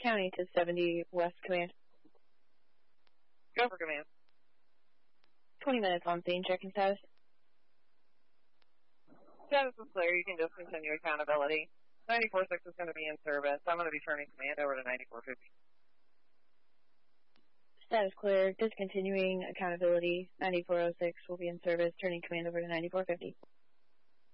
County to 70 West Command. Go for command. 20 minutes on scene, checking status. Status is clear. You can just continue accountability. 94-6 is going to be in service. I'm going to be turning command over to 94-50. Status clear. Discontinuing accountability. 9406 will be in service. Turning command over to 9450.